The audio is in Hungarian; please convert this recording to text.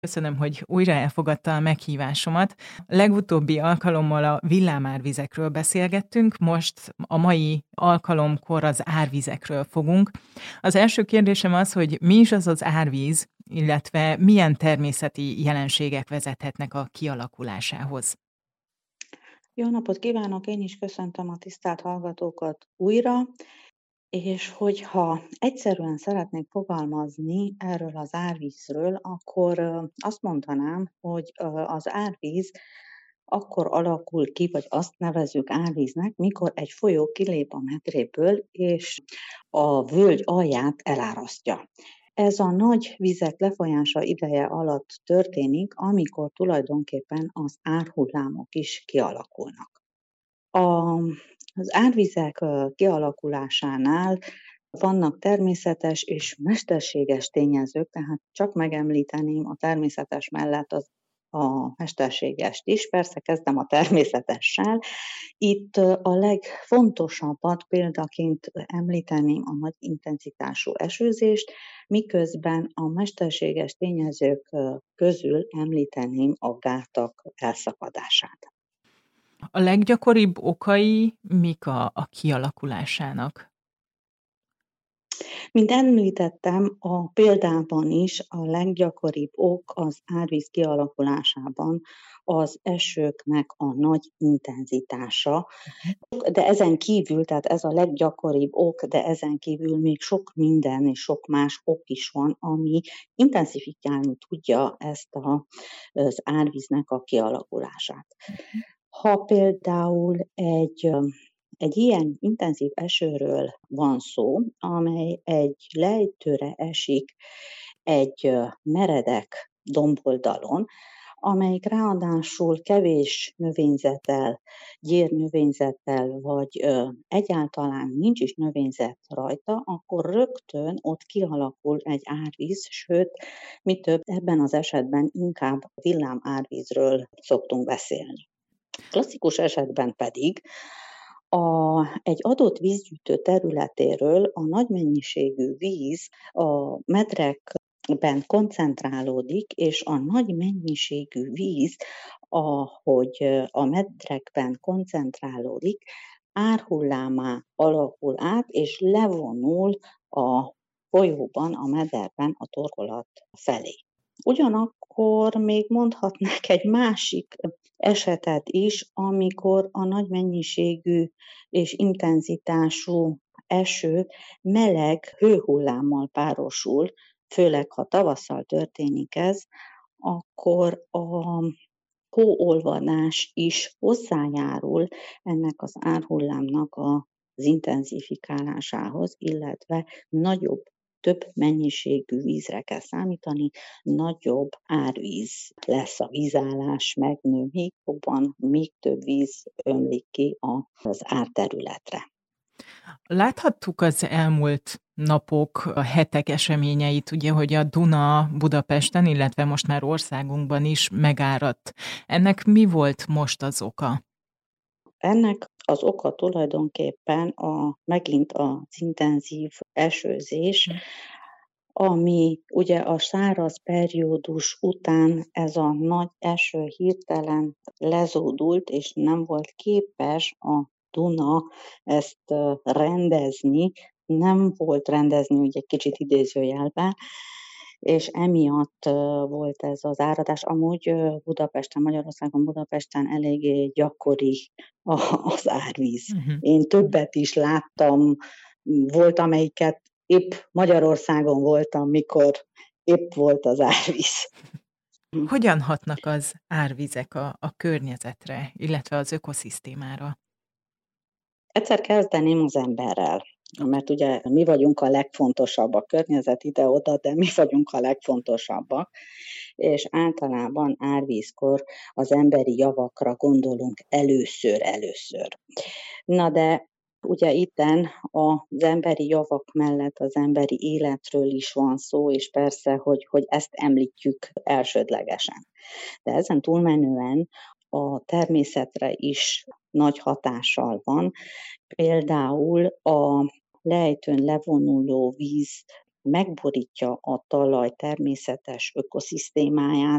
Köszönöm, hogy újra elfogadta a meghívásomat. Legutóbbi alkalommal a villámárvizekről beszélgettünk, most a mai alkalomkor az árvizekről fogunk. Az első kérdésem az, hogy mi is az az árvíz, illetve milyen természeti jelenségek vezethetnek a kialakulásához? Jó napot kívánok! Én is köszöntöm a tisztelt hallgatókat újra, és hogyha egyszerűen szeretnék fogalmazni erről az árvízről, akkor azt mondanám, hogy az árvíz akkor alakul ki, vagy azt nevezzük árvíznek, mikor egy folyó kilép a medréből, és a völgy alját elárasztja. Ez a nagy vizek lefolyása ideje alatt történik, amikor tulajdonképpen az árhullámok is kialakulnak. A az árvizek kialakulásánál vannak természetes és mesterséges tényezők, tehát csak megemlíteném a természetes mellett a mesterségest is. Persze kezdem a természetessel. Itt a legfontosabbat példaként említeném a nagy intenzitású esőzést, miközben a mesterséges tényezők közül említeném a gátak elszakadását. A leggyakoribb okai mik a kialakulásának? Mint említettem, a példában is a leggyakoribb ok az árvíz kialakulásában az esőknek a nagy intenzitása, de ezen kívül, tehát ez a leggyakoribb ok, de ezen kívül még sok minden és sok más ok is van, ami intenzifikálni tudja az árvíznek a kialakulását. Ha például egy ilyen intenzív esőről van szó, amely egy lejtőre esik egy meredek domboldalon, amelyik ráadásul kevés növényzettel, gyérnövényzettel, vagy egyáltalán nincs is növényzet rajta, akkor rögtön ott kialakul egy árvíz, sőt, mi több, ebben az esetben inkább villámárvízről szoktunk beszélni. Klasszikus esetben pedig egy adott vízgyűjtő területéről a nagy mennyiségű víz a medrekben koncentrálódik, és a nagy mennyiségű víz, ahogy a medrekben koncentrálódik, árhullámmá alakul át, és levonul a folyóban, a mederben a torkolat felé. Ugyanakkor még mondhatnák egy másik esetet is, amikor a nagy mennyiségű és intenzitású eső meleg hőhullámmal párosul, főleg ha tavasszal történik ez, akkor a hóolvadás is hozzájárul ennek az árhullámnak az intenzifikálásához, illetve több mennyiségű vízre kell számítani, nagyobb árvíz lesz a vízállás, megnő még jobban, még több víz ömlik ki az árterületre. Láthattuk az elmúlt napok, a hetek eseményeit, ugye, hogy a Duna Budapesten, illetve most már országunkban is megáradt. Ennek mi volt most az oka? Ennek az oka tulajdonképpen megint az intenzív esőzés, ami ugye a száraz periódus után ez a nagy eső hirtelen lezódult, és nem volt képes a Duna ezt rendezni, nem volt rendezni, ugye egy kicsit idézőjelben, és emiatt volt ez az áradás. Amúgy Magyarországon, Budapesten eléggé gyakori az árvíz. Én többet is láttam, volt amelyiket épp Magyarországon voltam, mikor épp volt az árvíz. Hogyan hatnak az árvizek a környezetre, illetve az ökoszisztémára? Egyszer kezdeném az emberrel, mert ugye mi vagyunk a legfontosabb, a környezet ide-oda, de mi vagyunk a legfontosabbak, és általában árvízkor az emberi javakra gondolunk először. Na de ugye itten az emberi javak mellett az emberi életről is van szó, és persze, hogy ezt említjük elsődlegesen. De ezen túlmenően a természetre is nagy hatással van. Például a lejtőn levonuló víz megborítja a talaj természetes ökoszisztémáját,